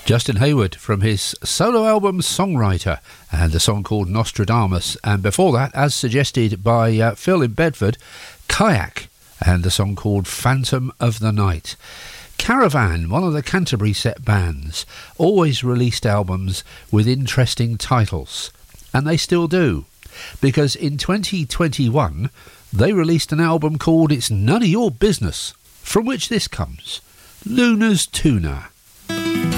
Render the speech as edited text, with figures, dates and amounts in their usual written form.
Justin Hayward from his solo album Songwriter, and a song called Nostradamus. And before that, as suggested by Phil in Bedford, Kayak, and a song called Phantom of the Night. Caravan, one of the Canterbury set bands, always released albums with interesting titles. And they still do. Because in 2021, they released an album called It's None of Your Business, from which this comes, Luna's Tuna.